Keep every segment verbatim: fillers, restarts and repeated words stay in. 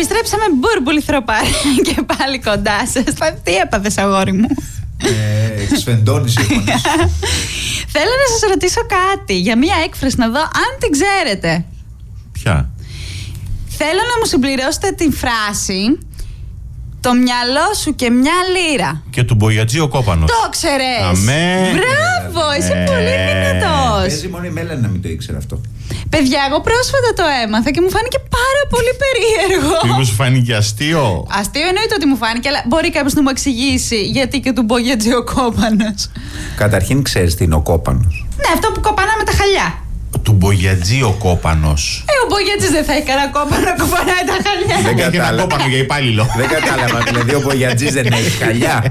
Επιστρέψαμε μπουρμπουληθροπάρι και πάλι κοντά σας. Τι έπαθες, αγόρι μου? Ε, Σφεντώνεις η φωνή. Θέλω να σας ρωτήσω κάτι για μία έκφραση, να δω αν την ξέρετε. Ποια? Θέλω να μου συμπληρώσετε την φράση «Το μυαλό σου και μια λίρα». Και του Μπογιατζή ο κόπανος. Το ξέρεις. Αμέ. Μπράβο, είσαι Ε, πολύ δυνατός. Παίζει μόνο η Μέλα να μην το ήξερε αυτό. Παιδιά, εγώ πρόσφατα το έμαθα και μου φάνηκε πάρα πολύ περίεργο. Μήπως σου φάνηκε αστείο? Αστείο εννοείται ότι μου φάνηκε, αλλά μπορεί κάποιος να μου εξηγήσει γιατί και του Μπογιατζή ο κόπανος? Καταρχήν ξέρεις τι είναι ο κόπανος? Ναι, αυτό που κοπανάμε τα χαλιά. Του Μπογιατζή ο κόπανος. Ε, ο Μπογιατζής δεν θα έχει κανένα κόπανο να κοπανάει τα χαλιά. Δεν Έχει ένα κατάλαβα. κόπανο για υπάλληλο. Δεν κατάλαβα, δηλαδή ο Μπογιατζής δεν έχει χαλιά.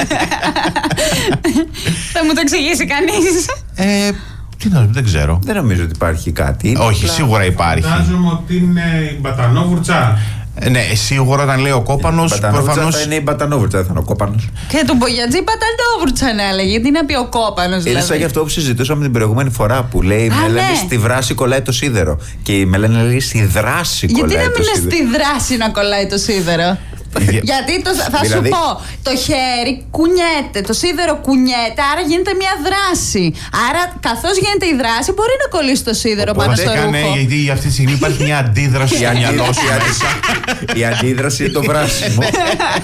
Θα μου το εξηγήσει κανείς? Ε, τι να δεν ξέρω. Δεν νομίζω ότι υπάρχει κάτι. Όχι, σίγουρα υπάρχει. Φαντάζομαι ότι είναι η μπατανόβουρτσα. Ε, ναι, σίγουρα όταν λέει ο κόπανος, Προφανώς προφανώς. θα είναι η μπατανόβουρτσα, δεν θα είναι ο κόπανος. Και του Μπογιατζή παταντόβουρτσα να έλεγε. Τι να πει ο κόπανος, Είναι σαν δηλαδή? και αυτό που συζητούσαμε την προηγούμενη φορά που λέει Α, με λένε ναι. στη βράση κολλάει το σίδερο. Και η Μελένα λέει στη δράση Γιατί κολλάει να το μην είναι σίδερο. στη δράση να κολλάει το σίδερο? Γιατί το, θα Δηλαδή- σου πω, το χέρι κουνιέται, το σίδερο κουνιέται, άρα γίνεται μια δράση. Άρα, καθώς γίνεται η δράση, μπορεί να κολλήσει το σίδερο πάνω Οπότε στο έκανε, ρούχο. γιατί αυτή τη στιγμή υπάρχει μια αντίδραση στο μυαλό σου μέσα. Η αντίδραση είναι το βράσιμο.